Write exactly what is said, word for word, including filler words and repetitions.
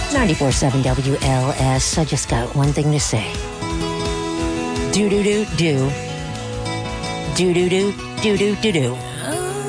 ninety-four seven W L S. I just got one thing to say. Do do do do. Do do do do do do do.